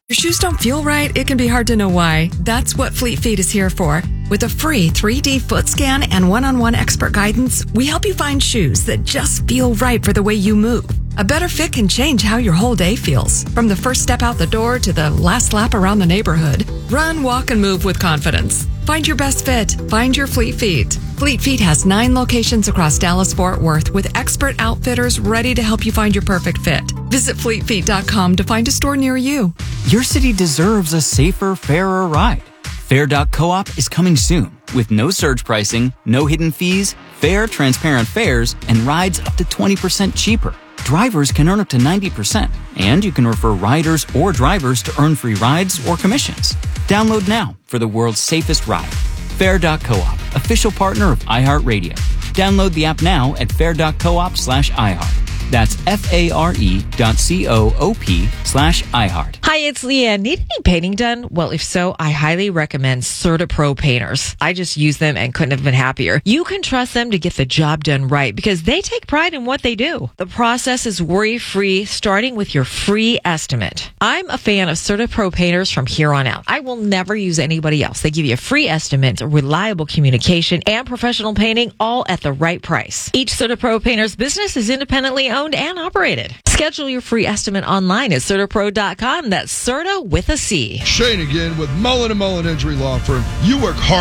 Your shoes don't feel right, it can be hard to know why. That's what Fleet Feet is here for. With a free 3D foot scan and one-on-one expert guidance, we help you find shoes that just feel right for the way you move. A better fit can change how your whole day feels. From the first step out the door to the last lap around the neighborhood. Run, walk, and move with confidence. Find your best fit. Find your Fleet Feet. Fleet Feet has 9 locations across Dallas-Fort Worth with expert outfitters ready to help you find your perfect fit. Visit fleetfeet.com to find a store near you. Your city deserves a safer, fairer ride. Fair.coop is coming soon with no surge pricing, no hidden fees, fair, transparent fares, and rides up to 20% cheaper. Drivers can earn up to 90%, and you can refer riders or drivers to earn free rides or commissions. Download now for the world's safest ride. Fair.coop, official partner of iHeartRadio. Download the app now at fair.coop/iHeart. That's FARE.coop/iHeart. Hi, it's Leanne. Need any painting done? Well, if so, I highly recommend CertaPro painters. I just use them and couldn't have been happier. You can trust them to get the job done right because they take pride in what they do. The process is worry-free, starting with your free estimate. I'm a fan of CertaPro painters from here on out. I will never use anybody else. They give you a free estimate, reliable communication, and professional painting, all at the right price. Each CertaPro painter's business is independently owned and operated. Schedule your free estimate online at CertaPro.com. That's Certa with a C. Shane again with Mullen & Mullen Injury Law Firm. You work hard